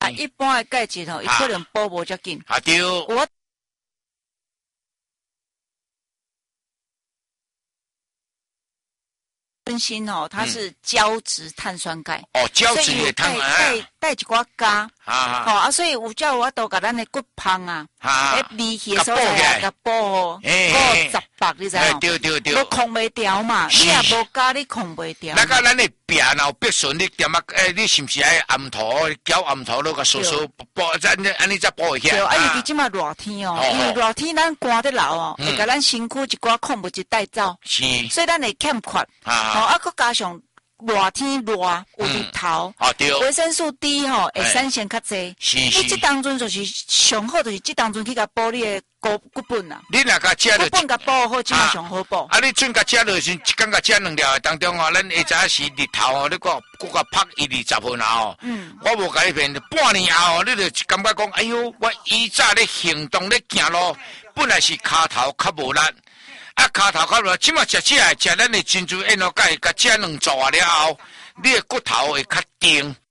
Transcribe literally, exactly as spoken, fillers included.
啊，一般的钙质吼，伊可能补无遮紧。 啊对。 我真心哦，它是胶质碳酸钙。 哦，胶质的碳酸钙带带一寡镉。 啊， 好啊，所以有叫我都甲咱的骨胖啊，诶，离去的所在甲补哦，补十八，你知影？ 对对对， 我控袂调嘛，你也无加，你控袂调。 那个咱的病若有必顺，你点啊？诶，你是不是爱按头搅按头那个收收补？咱安尼才补会起。 对，啊，尤其即马热天哦，因为热天咱寒得老哦，会甲咱身躯一寡矿物质带走， 是， 所以咱会欠缺。啊，啊，佮加上。热天热有日头， 啊对， 维生素 D 吼会产生较济。 是是，你这当中就是上好，就是这当中去甲补你的骨骨本啊。 你若甲食了， 骨本甲补好，即嘛上好补。 啊，你准甲食了是，一工甲食两条的当中哦，咱下早是日头哦，你讲佮甲拍一二十分啊哦。嗯。我无甲你骗，半年后你就感觉讲，哎哟，我以早咧行动咧行路，本来是骹头较无力。啊，骹头较落，即马食起来，食咱的珍珠燕窝钙，甲食两做啊了后，你的骨头会较硬，